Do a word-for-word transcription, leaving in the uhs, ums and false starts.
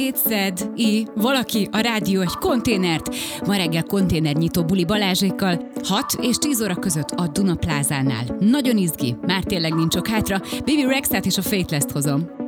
Szed, i, valaki a rádió egy konténert. Ma reggel konténernyitó buli Balázsékkal, hat és tíz óra között a Duna Plázánál. Nagyon izgi, már tényleg nincs sok hátra. Bibi Rexha-t és a Faithless-t hozom.